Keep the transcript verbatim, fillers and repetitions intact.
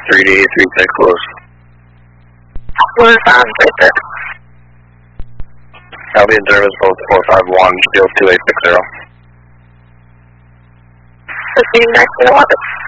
three D, three six close. We're on right there. I'll be in service both four five one, field two eight six zero. Proceeding next to the weapons.